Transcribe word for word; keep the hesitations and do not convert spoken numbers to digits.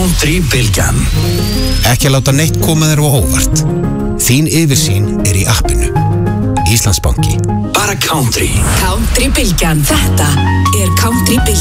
Country-bylgjan. Ekki að láta neitt koma þér á óvart. Þín yfirsýn er í appinu. Íslandsbanki. Bara country. Country-bylgjan. Þetta er Country-bylgjan.